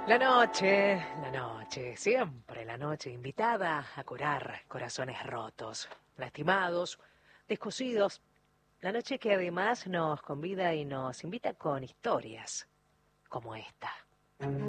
La noche, siempre la noche invitada a curar corazones rotos, lastimados, descosidos. La noche que además nos convida y nos invita con historias como esta.